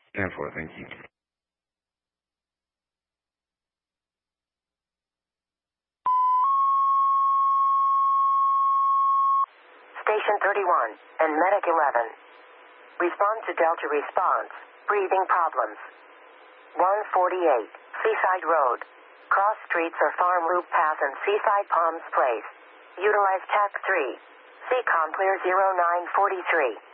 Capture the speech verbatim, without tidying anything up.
ten four, thank you. Station thirty-one and Medic eleven. Respond to Delta response. Breathing problems. one forty-eight, Seaside Road. Cross streets or Farm Loop Path and Seaside Palms Place. Utilize T A C three. C COM clear zero nine four three.